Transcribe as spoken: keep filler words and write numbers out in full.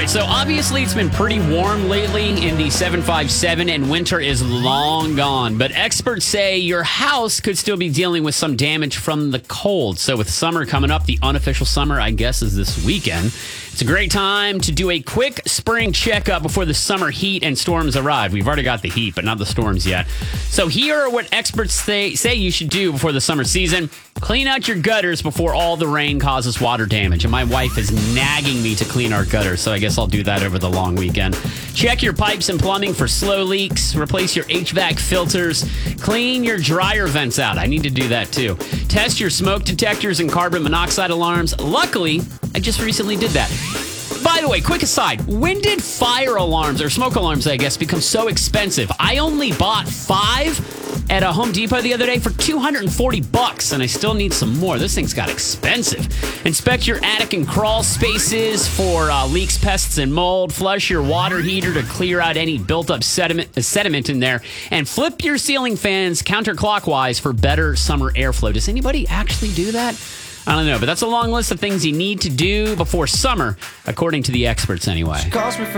right, so obviously it's been pretty warm lately in the seven five seven, and winter is long gone. But experts say your house could still be dealing with some damage from the cold. So with summer coming up, the unofficial summer, I guess, is this weekend. It's a great time to do a quick spring checkup before the summer heat and storms arrive. We've already got the heat, but not the storms yet. So here are what experts say, say you should do before the summer season. Clean out your gutters before all the rain causes water damage. And my wife is nagging me to clean our gutters, so I guess I'll do that over the long weekend. Check your pipes and plumbing for slow leaks. Replace your H V A C filters. Clean your dryer vents out. I need to do that too. Test your smoke detectors and carbon monoxide alarms. Luckily, I just recently did that. By the way, quick aside, when did fire alarms, or smoke alarms, I guess, become so expensive? I only bought five at a Home Depot the other day for two hundred forty bucks, and I still need some more. This thing's got expensive. Inspect your attic and crawl spaces for uh, leaks, pests, and mold. Flush your water heater to clear out any built-up sediment, uh, sediment in there. And flip your ceiling fans counterclockwise for better summer airflow. Does anybody actually do that? I don't know, but that's a long list of things you need to do before summer, according to the experts anyway.